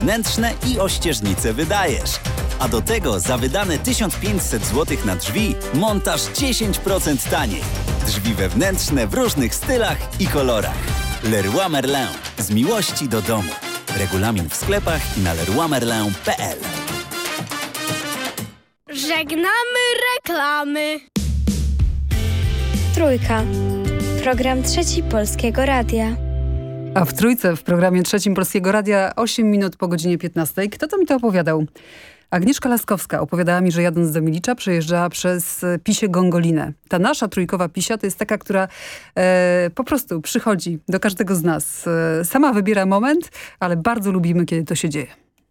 wnętrzne i ościeżnice wydajesz. A do tego za wydane 1500 zł na drzwi montaż 10% taniej. Drzwi wewnętrzne w różnych stylach i kolorach. Leroy Merlin. Z miłości do domu. Regulamin w sklepach i na leroymerlin.pl. Żegnamy reklamy. Trójka. Program Trzeci Polskiego Radia. A w Trójce, w programie Trzecim Polskiego Radia, 8 minut po godzinie 15. Kto to mi to opowiadał? Agnieszka Laskowska opowiadała mi, że jadąc do Milicza przejeżdżała przez Pisię Gongolinę. Ta nasza trójkowa Pisia to jest taka, która po prostu przychodzi do każdego z nas. Sama wybiera moment, ale bardzo lubimy, kiedy to się dzieje.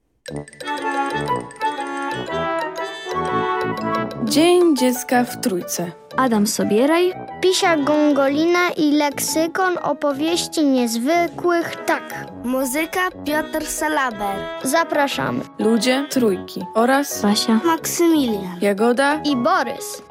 Dzień Dziecka w Trójce. Adam Sobieraj. Pisia Gongolina i leksykon opowieści niezwykłych. Tak. Muzyka Piotr Salaber. Zapraszamy. Ludzie Trójki oraz Basia. Maksymilian. Jagoda I Borys.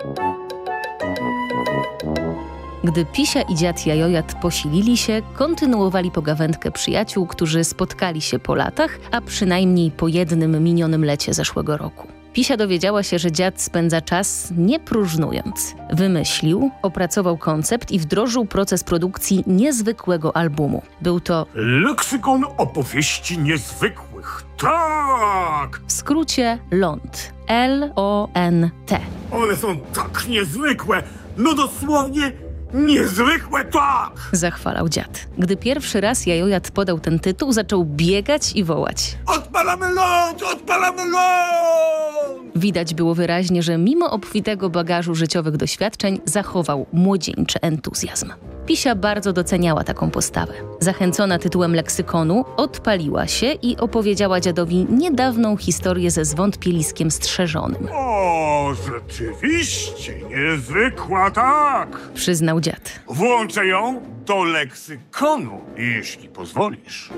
Gdy Pisia i dziad Jajojat posilili się, kontynuowali pogawędkę przyjaciół, którzy spotkali się po latach, a przynajmniej po jednym minionym lecie zeszłego roku. Pisia dowiedziała się, że dziad spędza czas nie próżnując. Wymyślił, opracował koncept i wdrożył proces produkcji niezwykłego albumu. Był to leksykon opowieści niezwykłych. Tak! w skrócie LONT. L-O-N-T. One są tak niezwykłe, no dosłownie niezwykłe, tak! Zachwalał dziad. Gdy pierwszy raz Jajojat podał ten tytuł, zaczął biegać i wołać. Odpalamy ląd! Odpalamy ląd! Widać było wyraźnie, że mimo obfitego bagażu życiowych doświadczeń zachował młodzieńczy entuzjazm. Pisia bardzo doceniała taką postawę. Zachęcona tytułem leksykonu, odpaliła się i opowiedziała dziadowi niedawną historię ze zwątpieliskiem strzeżonym. O, rzeczywiście niezwykła, tak! Przyznał dziad. Włączę ją do leksykonu, jeśli pozwolisz.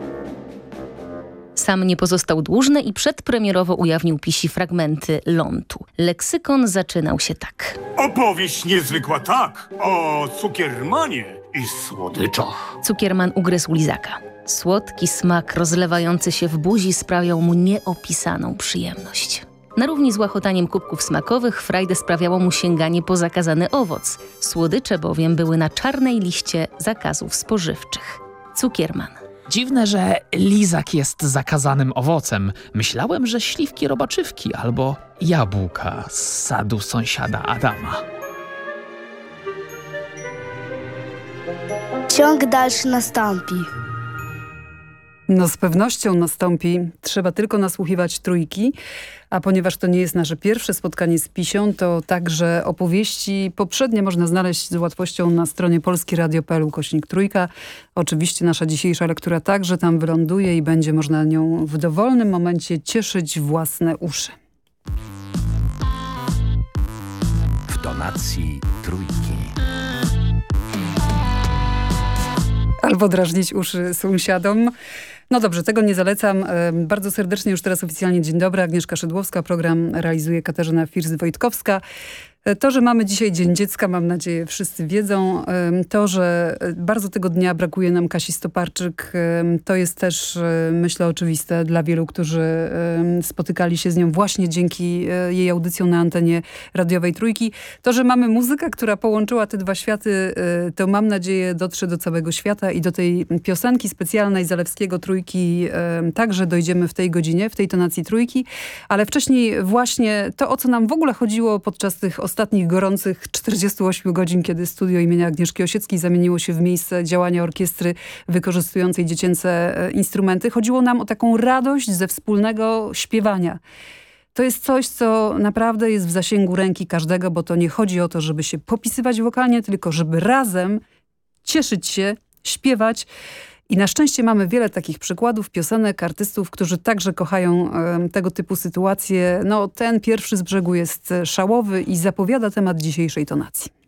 Sam nie pozostał dłużny i przedpremierowo ujawnił Pisi fragmenty lontu. Leksykon zaczynał się tak. Opowieść niezwykła, tak, o cukiermanie i słodyczach. Cukierman ugryzł lizaka. Słodki smak rozlewający się w buzi sprawiał mu nieopisaną przyjemność. Na równi z łachotaniem kubków smakowych frajdę sprawiało mu sięganie po zakazany owoc. Słodycze bowiem były na czarnej liście zakazów spożywczych. Cukierman. Dziwne, że lizak jest zakazanym owocem. Myślałem, że śliwki robaczywki albo jabłka z sadu sąsiada Adama. Ciąg dalszy nastąpi. No z pewnością nastąpi. Trzeba tylko nasłuchiwać Trójki. A ponieważ to nie jest nasze pierwsze spotkanie z Pisią, to także opowieści poprzednie można znaleźć z łatwością na stronie polskieradio.pl/Trójka. Oczywiście nasza dzisiejsza lektura także tam wyląduje i będzie można nią w dowolnym momencie cieszyć własne uszy. W tonacji Trójki. Albo drażnić uszy sąsiadom. No dobrze, tego nie zalecam. Bardzo serdecznie już teraz oficjalnie dzień dobry. Agnieszka Szydłowska, program realizuje Katarzyna First-Wojtkowska. To, że mamy dzisiaj Dzień Dziecka, mam nadzieję wszyscy wiedzą. To, że bardzo tego dnia brakuje nam Kasi Stoparczyk, to jest też, myślę, oczywiste dla wielu, którzy spotykali się z nią właśnie dzięki jej audycjom na antenie radiowej Trójki. To, że mamy muzykę, która połączyła te dwa światy, to mam nadzieję dotrze do całego świata i do tej piosenki specjalnej Zalewskiego Trójki także dojdziemy w tej godzinie, w tej tonacji Trójki. Ale wcześniej właśnie to, o co nam w ogóle chodziło podczas tych ostatnich gorących 48 godzin, kiedy studio imienia Agnieszki Osieckiej zamieniło się w miejsce działania orkiestry wykorzystującej dziecięce instrumenty. Chodziło nam o taką radość ze wspólnego śpiewania. To jest coś, co naprawdę jest w zasięgu ręki każdego, bo to nie chodzi o to, żeby się popisywać wokalnie, tylko żeby razem cieszyć się, śpiewać. I na szczęście mamy wiele takich przykładów, piosenek, artystów, którzy także kochają tego typu sytuacje. No, ten pierwszy z brzegu jest szałowy i zapowiada temat dzisiejszej tonacji.